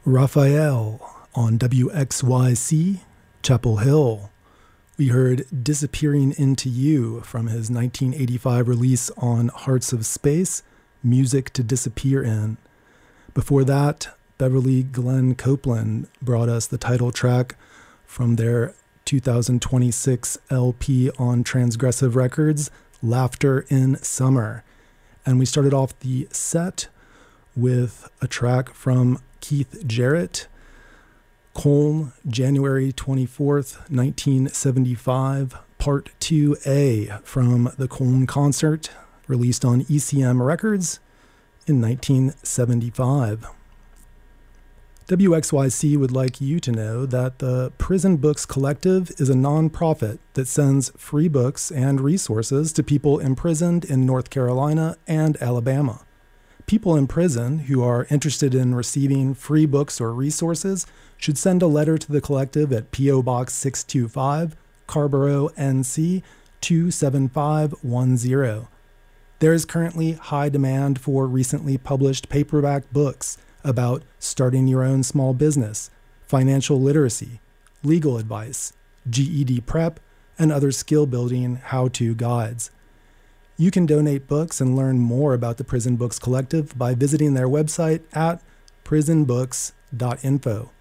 Raphael on WXYC, Chapel Hill. We heard Disappearing Into You from his 1985 release on Hearts of Space, Music to Disappear In. Before that, Beverly Glenn Copeland brought us the title track from their 2026 LP on Transgressive Records, Laughter in Summer. And we started off the set with a track from Keith Jarrett, Colm, January 24th, 1975, Part 2A from the Colm concert, released on ECM Records in 1975. WXYC would like you to know that the Prison Books Collective is a nonprofit that sends free books and resources to people imprisoned in North Carolina and Alabama. People in prison who are interested in receiving free books or resources should send a letter to the collective at P.O. Box 625, Carborough, NC 27510. There is currently high demand for recently published paperback books about starting your own small business, financial literacy, legal advice, GED prep, and other skill-building how-to guides. You can donate books and learn more about the Prison Books Collective by visiting their website at prisonbooks.info.